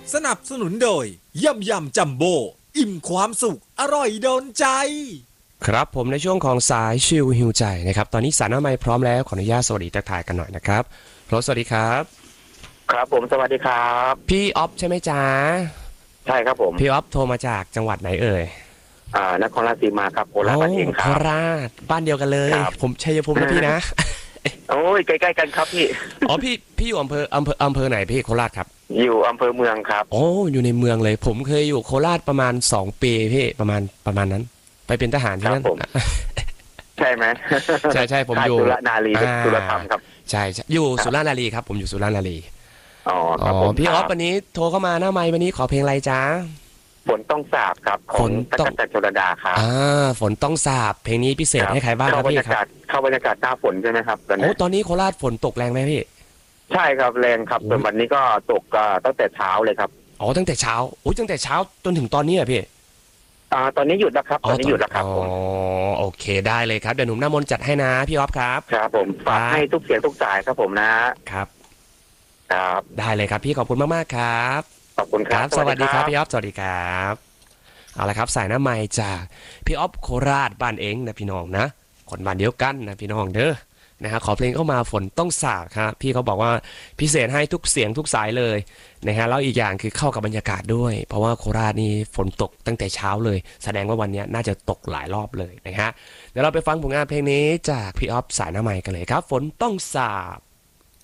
สนับสนุนโดยยำยำจัมโบ้อิ่มความสุขอร่อยโดนใจครับผมในช่วงของสายชิลฮิวใจนะครับตอนนี้สารน้ำไม้พร้อมแล้วขออนุญาตสวัสดีทักทายกันหน่อยนะครับสวัสดีครับครับผมสวัสดีครับพี่ออฟใช่ไหมจ๊ะใช่ครับผมพี่ออฟโทรมาจากจังหวัดไหนเอ่ยนครราชสีมาครับโคราชบ้านเองครับโคราชบ้านเดียวกันเลยผมชัยภูมินะพี่นะโอ้ยใกล้ๆกันครับพี่อ๋อพี่อยู่อำเภอไหนพี่โคราชครับอยู่อำเภอเมืองครับโอ้อยู่ในเมืองเลยผมเคยอยู่โคราชประมาณ2 ปีพี่ประมาณนั้นไปเป็นทหารที่นั่นใช่ไหมใช่ผมอยู่สุรนารีสุรธรรมครับใช่อยู่สุรานารีครับผมอยู่สุรานารีอ๋อครับผมพี่ออฟวันนี้โทรเข้ามาหน้าไมค์วันนี้ขอเพลงอะไรจ๊ะฝนต้องสาบครับของตะกั่นแต่ชลดาครับฝนต้องสาบเพลงนี้พิเศษให้ใครบ้างครับพี่ครับเข้าบรรยากาศหน้าฝนใช่ไหมครับตอนนี้โคราชฝนตกแรงไหมพี่ใช่ครับแรงครับส่วนวันนี้ก็ตกตั้งแต่เช้าเลยครับตั้งแต่เช้าตั้งแต่เช้าจนถึงตอนนี้อ่ะพี่ตอนนี้หยุดแล้วครับตอนนี้หยุดแล้วครับผมโอเคได้เลยครับเดี๋ยวหนุ่มหน้ามนจัดให้นะพี่ออฟครับครับผมฝากให้ทุกเสียงทุกสายครับผมนะครับได้เลยครับพี่ขอบคุณมากๆครับขอบคุณครับสวัสดีครับพี่ออฟสวัสดีครับเอาละครับสายหน้าไมค์จากพี่ออฟโคราชบ้านเองนะพี่น้องนะคนบ้านเดียวกันนะพี่น้องเด้อนะฮะขอเพลงเข้ามาฝนต้องสาบครับพี่เขาบอกว่าพิเศษให้ทุกเสียงทุกสายเลยนะฮะแล้วอีกอย่างคือเข้ากับบรรยากาศด้วยเพราะว่าโคราชนี่ฝนตกตั้งแต่เช้าเลยแสดงว่าวันนี้น่าจะตกหลายรอบเลยนะฮะเดี๋ยวเราไปฟังผลงานเพลงนี้จากพี่ออฟสายหน้าไมค์กันเลยครับฝนต้องสาบ